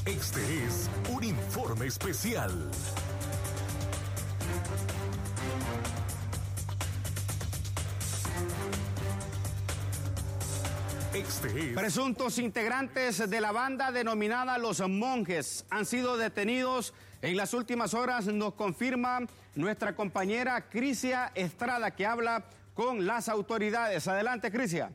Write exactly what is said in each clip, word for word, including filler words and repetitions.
Este es un informe especial. Este es... Presuntos integrantes de la banda denominada Los Monjes han sido detenidos en las últimas horas, nos confirma nuestra compañera Crisia Estrada, que habla con las autoridades. Adelante, Crisia.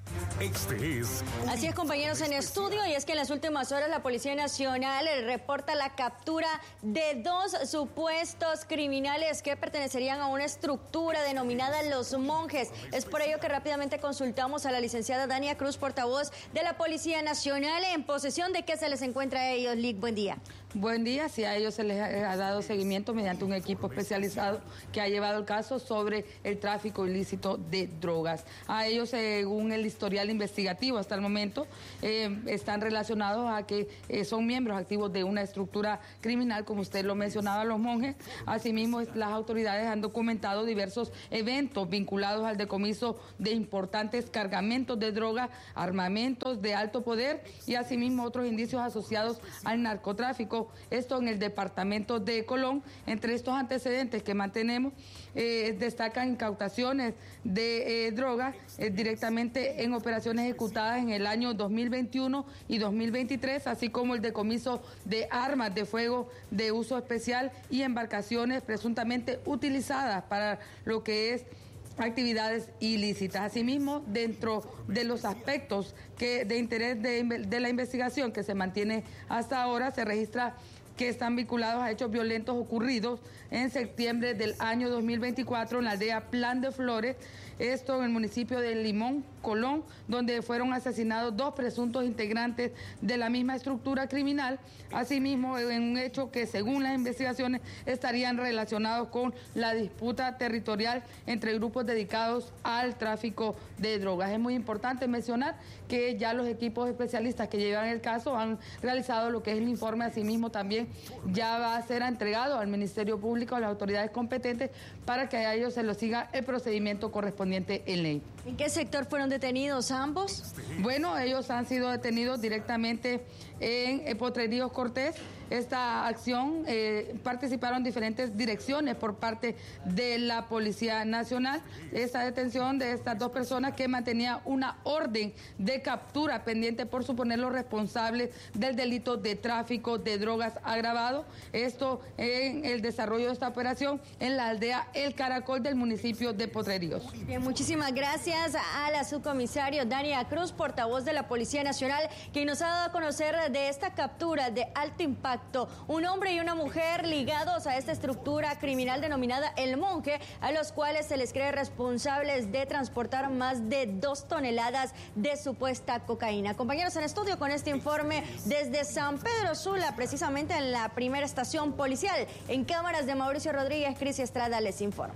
Este es Así es, compañeros en estudio, y es que en las últimas horas la Policía Nacional reporta la captura de dos supuestos criminales que pertenecerían a una estructura denominada Los Monjes. Es por ello que rápidamente consultamos a la licenciada Dania Cruz, portavoz de la Policía Nacional. ¿En posesión de qué se les encuentra a ellos, Lic? Buen día. Buen día, sí, a ellos se les ha dado seguimiento mediante un equipo especializado que ha llevado el caso sobre el tráfico ilícito de drogas. A ellos, según el historial investigativo hasta el momento, eh, están relacionados a que eh, son miembros activos de una estructura criminal, como usted lo mencionaba, Los Monjes. Asimismo, las autoridades han documentado diversos eventos vinculados al decomiso de importantes cargamentos de droga, armamentos de alto poder y asimismo otros indicios asociados al narcotráfico. Esto en el departamento de Colón. Entre estos antecedentes que mantenemos, eh, destacan incautaciones de eh, drogas eh, directamente en operaciones ejecutadas en el año dos mil veintiuno y dos mil veintitrés, así como el decomiso de armas de fuego de uso especial y embarcaciones presuntamente utilizadas para lo que es actividades ilícitas. Asimismo, dentro de los aspectos que de interés de, de la investigación que se mantiene hasta ahora, se registra que están vinculados a hechos violentos ocurridos en septiembre del año dos mil veinticuatro en la aldea Plan de Flores, esto en el municipio de Limón, Colón, donde fueron asesinados dos presuntos integrantes de la misma estructura criminal, asimismo en un hecho que según las investigaciones estarían relacionados con la disputa territorial entre grupos dedicados al tráfico de drogas. Es muy importante mencionar que ya los equipos especialistas que llevan el caso han realizado lo que es el informe, asimismo también ya va a ser entregado al Ministerio Público, a las autoridades competentes, para que a ellos se les siga el procedimiento correspondiente en ley. ¿En qué sector fueron detenidos ambos? Bueno, ellos han sido detenidos directamente en Potreríos Cortés. Esta acción eh, participaron diferentes direcciones por parte de la Policía Nacional. Esta detención de estas dos personas que mantenía una orden de captura pendiente por suponerlos responsables del delito de tráfico de drogas agravado. Esto en el desarrollo de esta operación en la aldea El Caracol del municipio de Potreríos. Bien, muchísimas gracias a la subcomisario Dania Cruz, portavoz de la Policía Nacional, quien nos ha dado a conocer de esta captura de alto impacto. Un hombre y una mujer ligados a esta estructura criminal denominada El Monje, a los cuales se les cree responsables de transportar más de dos toneladas de supuesta cocaína. Compañeros en estudio con este informe desde San Pedro Sula, precisamente en la primera estación policial. En cámaras de Mauricio Rodríguez, Crisia Estrada les informa.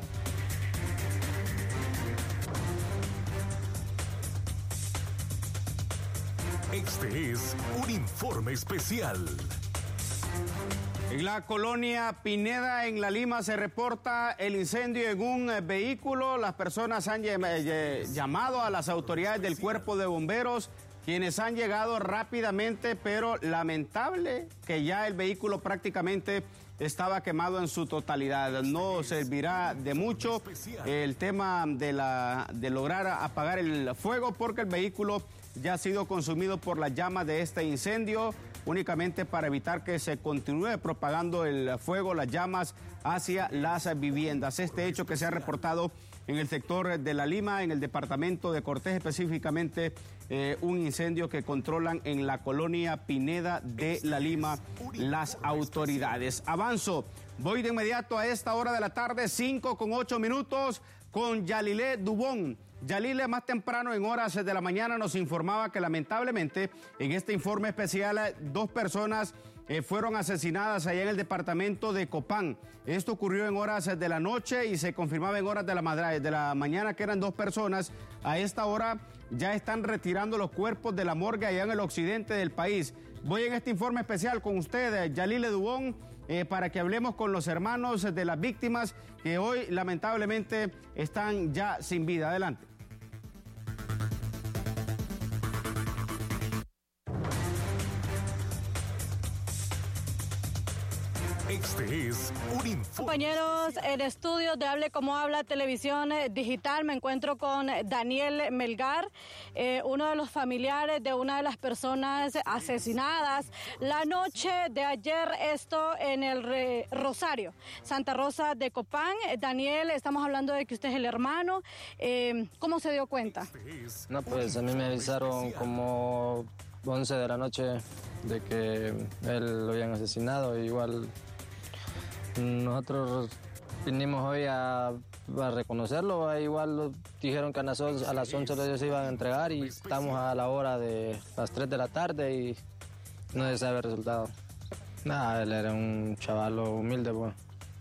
Este es un informe especial. En la colonia Pineda, en La Lima, se reporta el incendio en un vehículo. Las personas han llamado a las autoridades del Cuerpo de Bomberos, quienes han llegado rápidamente, pero lamentable que ya el vehículo prácticamente estaba quemado en su totalidad. No servirá de mucho el tema de, la, de lograr apagar el fuego, porque el vehículo ya ha sido consumido por las llamas de este incendio, únicamente para evitar que se continúe propagando el fuego, las llamas hacia las viviendas. Este hecho que se ha reportado en el sector de La Lima, en el departamento de Cortés, específicamente eh, un incendio que controlan en la colonia Pineda de La Lima las autoridades. Avanzo, voy de inmediato a esta hora de la tarde, cinco con ocho minutos, con Yalile Dubón. Yalile más temprano en horas de la mañana nos informaba que lamentablemente en este informe especial dos personas eh, fueron asesinadas allá en el departamento de Copán. Esto ocurrió en horas de la noche y se confirmaba en horas de la, madra- de la mañana que eran dos personas. A esta hora ya están retirando los cuerpos de la morgue allá en el occidente del país. Voy en este informe especial con usted, Yalile Dubón, eh, para que hablemos con los hermanos de las víctimas que hoy lamentablemente están ya sin vida. Adelante. Este es un informe. Compañeros, en estudios de Hable Como Habla Televisión Digital me encuentro con Daniel Melgar, eh, uno de los familiares de una de las personas asesinadas la noche de ayer, esto en el Re Rosario, Santa Rosa de Copán. Daniel, estamos hablando de que usted es el hermano. Eh, ¿Cómo se dio cuenta? No, pues a mí me avisaron como once de la noche de que él lo habían asesinado. Igual nosotros vinimos hoy a, a reconocerlo. Igual dijeron que a las, a las once ellos se iban a entregar y estamos a la hora de las tres de la tarde y no se sabe el resultado. Nada, él era un chaval humilde, pues.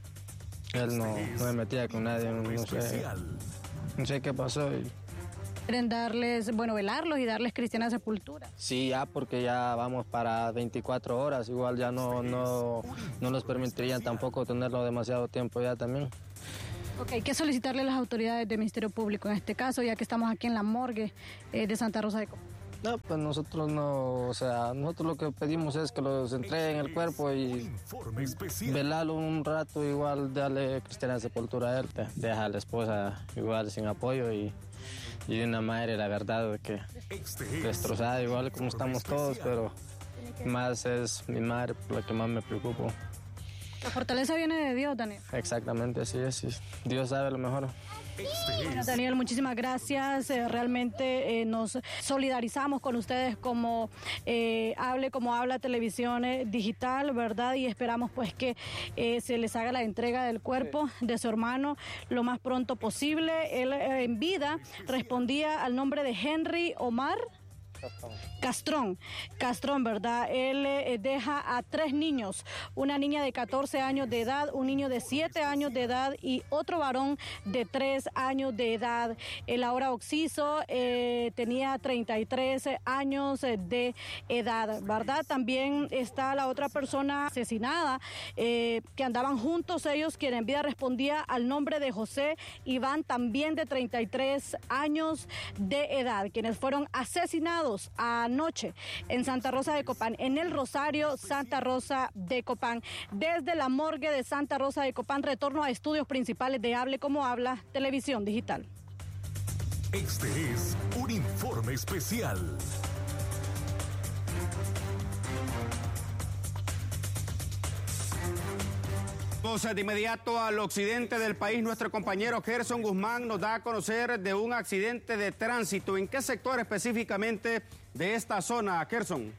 Él no, no se metía con nadie, no sé, no sé qué pasó. Y... Quieren darles, bueno, velarlos y darles cristiana sepultura. Sí, ya, porque ya vamos para veinticuatro horas, igual ya no, no, no nos permitirían tampoco tenerlo demasiado tiempo ya también. Ok, ¿qué solicitarle a las autoridades del Ministerio Público en este caso, ya que estamos aquí en la morgue eh, de Santa Rosa de Copán? No, pues nosotros no, o sea, nosotros lo que pedimos es que los entreguen el cuerpo y velarlo un rato, igual darle cristiana sepultura a él, deja a la esposa igual sin apoyo y... Y una madre, la verdad, que destrozada, igual como estamos todos, pero más es mi madre la que más me preocupa. La fortaleza viene de Dios, Daniel. Exactamente, así es. Sí. Dios sabe lo mejor. Bueno, Daniel, muchísimas gracias. Eh, realmente eh, nos solidarizamos con ustedes como eh, Hable Como Habla Televisión eh, Digital, ¿verdad? Y esperamos pues que eh, se les haga la entrega del cuerpo de su hermano lo más pronto posible. Él eh, en vida respondía al nombre de Henry Omar Castrón, Castrón, ¿verdad? Él eh, deja a tres niños, una niña de catorce años de edad, un niño de siete años de edad y otro varón de tres años de edad. El ahora occiso eh, tenía treinta y tres años de edad, ¿verdad? También está la otra persona asesinada, eh, que andaban juntos ellos, quien en vida respondía al nombre de José Iván, también de treinta y tres años de edad, quienes fueron asesinados anoche en Santa Rosa de Copán, en el Rosario Santa Rosa de Copán. Desde la morgue de Santa Rosa de Copán, retorno a estudios principales de Hable Como Habla Televisión Digital. Este es un informe especial. De inmediato al occidente del país, nuestro compañero Gerson Guzmán nos da a conocer de un accidente de tránsito. ¿En qué sector específicamente de esta zona, Gerson?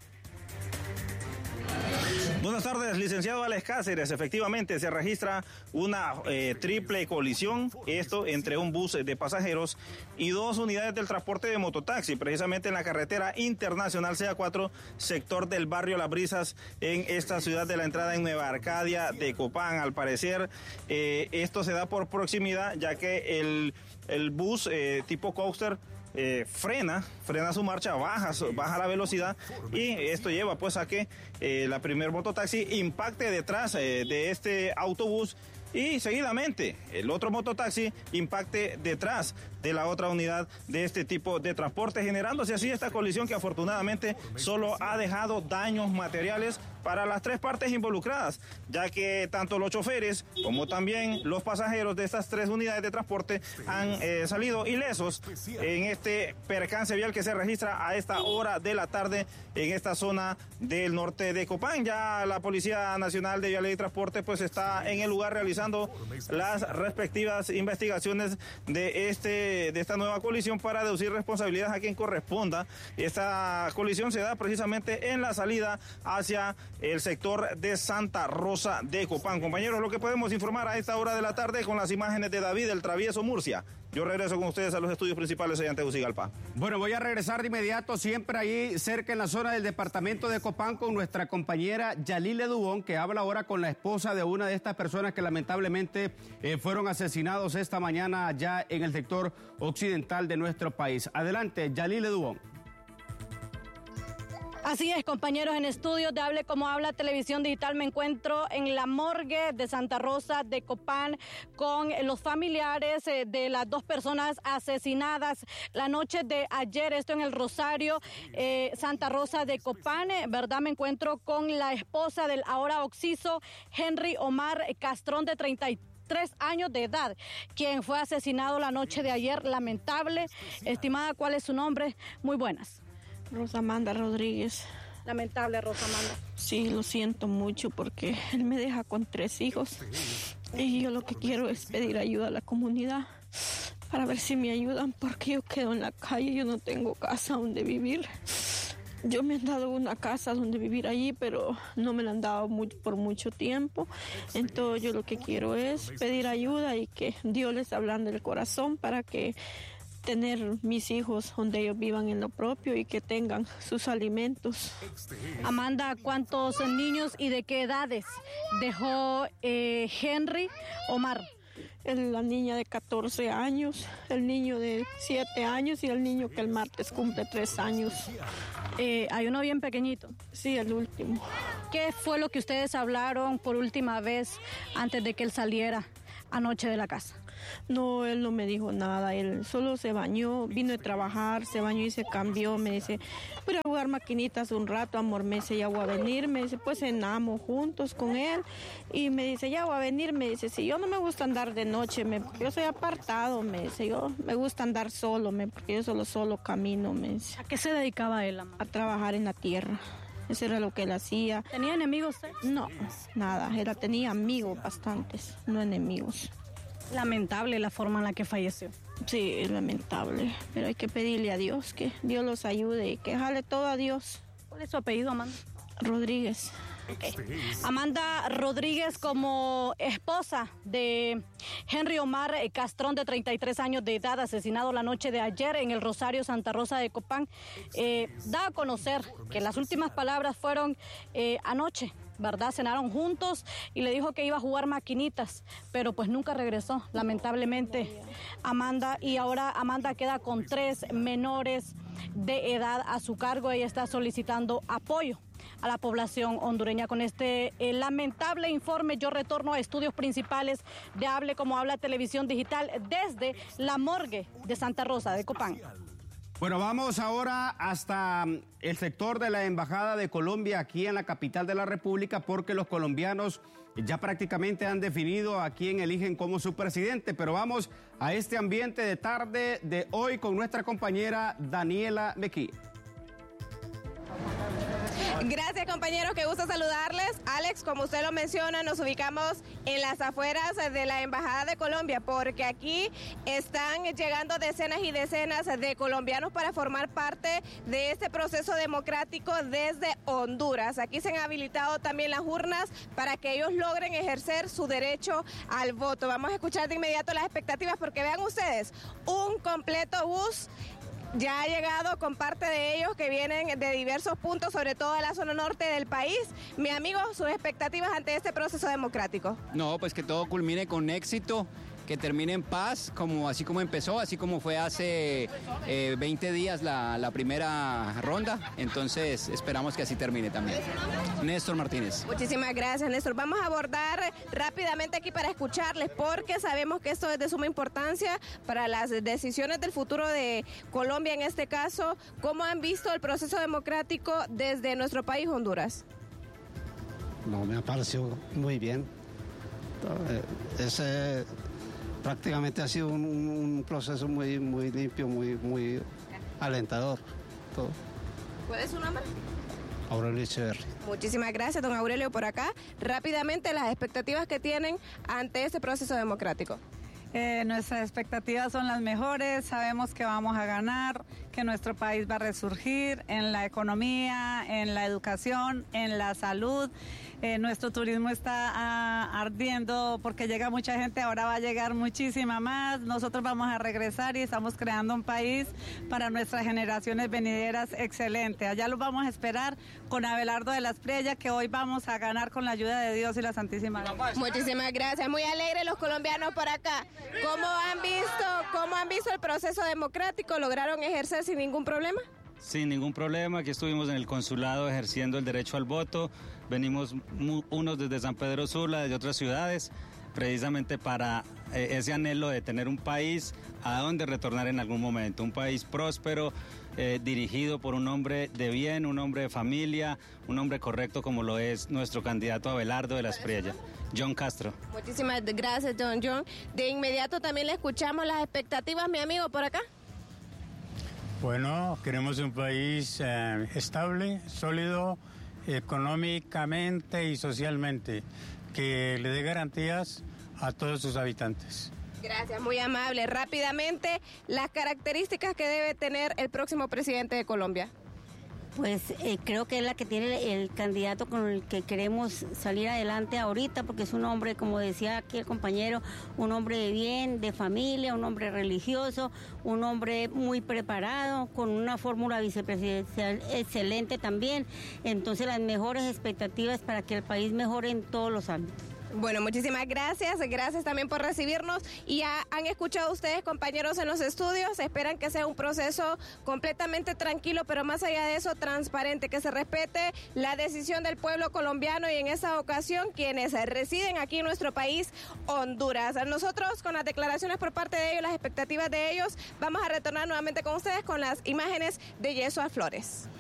Buenas tardes, licenciado Alex Cáceres. Efectivamente, se registra una eh, triple colisión, esto entre un bus de pasajeros y dos unidades del transporte de mototaxi, precisamente en la carretera internacional C A cuatro, sector del barrio Las Brisas, en esta ciudad de la entrada en Nueva Arcadia de Copán. Al parecer, eh, esto se da por proximidad, ya que el, el bus eh, tipo coaster Eh, frena, frena su marcha, baja, baja la velocidad y esto lleva pues a que eh, la primer mototaxi impacte detrás eh, de este autobús y seguidamente el otro mototaxi impacte detrás de la otra unidad de este tipo de transporte, generándose así esta colisión que afortunadamente solo ha dejado daños materiales para las tres partes involucradas, ya que tanto los choferes como también los pasajeros de estas tres unidades de transporte han eh, salido ilesos en este percance vial que se registra a esta hora de la tarde en esta zona del norte de Copán. Ya la Policía Nacional de Vialidad y Transporte pues está en el lugar realizando las respectivas investigaciones de este de esta nueva colisión para deducir responsabilidades a quien corresponda. Esta colisión se da precisamente en la salida hacia el sector de Santa Rosa de Copán. Compañeros, lo que podemos informar a esta hora de la tarde con las imágenes de David el Travieso Murcia. Yo regreso con ustedes a los estudios principales allá en Tegucigalpa. Bueno, voy a regresar de inmediato, siempre ahí cerca en la zona del departamento de Copán, con nuestra compañera Yalile Dubón, que habla ahora con la esposa de una de estas personas que lamentablemente eh, fueron asesinados esta mañana allá en el sector occidental de nuestro país. Adelante, Yalile Dubón. Así es, compañeros, en estudios de Hable Como Habla Televisión Digital me encuentro en la morgue de Santa Rosa de Copán con los familiares de las dos personas asesinadas la noche de ayer, esto en el Rosario, eh, Santa Rosa de Copán, ¿verdad? Me encuentro con la esposa del ahora occiso Henry Omar Castrón, de treinta y tres años de edad, quien fue asesinado la noche de ayer, lamentable. Estimada, ¿cuál es su nombre? Muy buenas. Rosamanda Rodríguez. Lamentable, Rosamanda. Sí, lo siento mucho porque él me deja con tres hijos y yo lo que quiero es pedir ayuda a la comunidad para ver si me ayudan, porque yo quedo en la calle, yo no tengo casa donde vivir. Yo me han dado una casa donde vivir allí, pero no me la han dado mucho, por mucho tiempo. Entonces yo lo que quiero es pedir ayuda y que Dios les ablande el corazón para que tener mis hijos donde ellos vivan en lo propio y que tengan sus alimentos. Amanda, ¿cuántos niños y de qué edades dejó eh, Henry Omar? El, la niña de catorce años, el niño de siete años y el niño que el martes cumple tres años. Eh, ¿Hay uno bien pequeñito? Sí, el último. ¿Qué fue lo que ustedes hablaron por última vez antes de que él saliera anoche de la casa? No, él no me dijo nada, él solo se bañó, vino de trabajar, se bañó y se cambió, me dice, voy a jugar maquinitas un rato, amor, me dice, ya voy a venir, me dice, pues cenamos juntos con él, y me dice, ya voy a venir, me dice, si yo no me gusta andar de noche, me, yo soy apartado, me dice, yo me gusta andar solo, me, porque yo solo, solo camino, me dice. ¿A qué se dedicaba él, amor? A trabajar en la tierra. Eso era lo que él hacía. ¿Tenía enemigos usted? No, nada, él tenía amigos bastantes, no enemigos. Lamentable la forma en la que falleció. Sí, es lamentable, pero hay que pedirle a Dios que Dios los ayude y que jale todo a Dios. ¿Cuál es su apellido, Amanda? Rodríguez. Okay. Amanda Rodríguez, como esposa de Henry Omar Castrón, de treinta y tres años de edad, asesinado la noche de ayer en el Rosario Santa Rosa de Copán, eh, da a conocer que las últimas palabras fueron eh, anoche, ¿verdad? Cenaron juntos y le dijo que iba a jugar maquinitas, pero pues nunca regresó, lamentablemente, Amanda. Y ahora Amanda queda con tres menores de edad a su cargo. Ella está solicitando apoyo a la población hondureña. Con este eh, lamentable informe, yo retorno a estudios principales de Hable Como Habla Televisión Digital desde la morgue de Santa Rosa de Copán. Bueno, vamos ahora hasta el sector de la Embajada de Colombia aquí en la capital de la República, porque los colombianos ya prácticamente han definido a quién eligen como su presidente. Pero vamos a este ambiente de tarde de hoy con nuestra compañera Daniela Mejía. Gracias, compañeros, qué gusto saludarles. Alex, como usted lo menciona, nos ubicamos en las afueras de la Embajada de Colombia, porque aquí están llegando decenas y decenas de colombianos para formar parte de este proceso democrático desde Honduras. Aquí se han habilitado también las urnas para que ellos logren ejercer su derecho al voto. Vamos a escuchar de inmediato las expectativas, porque vean ustedes, un completo bus ya ha llegado con parte de ellos que vienen de diversos puntos, sobre todo de la zona norte del país. Mi amigo, sus expectativas ante este proceso democrático. No, pues que todo culmine con éxito, que termine en paz, como así como empezó, así como fue hace eh, veinte días la, la primera ronda. Entonces esperamos que así termine también. Néstor Martínez. Muchísimas gracias, Néstor. Vamos a abordar rápidamente aquí para escucharles, porque sabemos que esto es de suma importancia para las decisiones del futuro de Colombia en este caso. ¿Cómo han visto el proceso democrático desde nuestro país, Honduras? No, me ha parecido muy bien. Ese prácticamente ha sido un, un proceso muy, muy limpio, muy, muy alentador. Todo. ¿Cuál es su nombre? Aurelio Echeverri. Muchísimas gracias, don Aurelio, por acá. Rápidamente, las expectativas que tienen ante este proceso democrático. Eh, nuestras expectativas son las mejores, sabemos que vamos a ganar, que nuestro país va a resurgir en la economía, en la educación, en la salud. Eh, nuestro turismo está ah, ardiendo porque llega mucha gente, ahora va a llegar muchísima más. Nosotros vamos a regresar y estamos creando un país para nuestras generaciones venideras excelente. Allá los vamos a esperar con Abelardo de las Priellas, que hoy vamos a ganar con la ayuda de Dios y la Santísima Virgen. Muchísimas gracias, muy alegres los colombianos por acá. ¿Cómo han visto, cómo han visto el proceso democrático? ¿Lograron ejercer sin ningún problema? Sin ningún problema, aquí estuvimos en el consulado ejerciendo el derecho al voto, venimos unos desde San Pedro Sula, desde otras ciudades, precisamente para eh, ese anhelo de tener un país a donde retornar en algún momento, un país próspero, eh, dirigido por un hombre de bien, un hombre de familia, un hombre correcto como lo es nuestro candidato Abelardo de la Espriella, John Castro. Muchísimas gracias, don John. De inmediato también le escuchamos las expectativas, mi amigo, por acá. Bueno, queremos un país eh, estable, sólido, económicamente y socialmente, que le dé garantías a todos sus habitantes. Gracias, muy amable. Rápidamente, las características que debe tener el próximo presidente de Colombia. Pues eh, creo que es la que tiene el candidato con el que queremos salir adelante ahorita, porque es un hombre, como decía aquí el compañero, un hombre de bien, de familia, un hombre religioso, un hombre muy preparado, con una fórmula vicepresidencial excelente también. Entonces las mejores expectativas para que el país mejore en todos los ámbitos. Bueno, muchísimas gracias, gracias también por recibirnos y ya han escuchado ustedes, compañeros en los estudios, esperan que sea un proceso completamente tranquilo, pero más allá de eso, transparente, que se respete la decisión del pueblo colombiano y en esta ocasión quienes residen aquí en nuestro país, Honduras. Nosotros con las declaraciones por parte de ellos, las expectativas de ellos, vamos a retornar nuevamente con ustedes con las imágenes de Yesua Flores.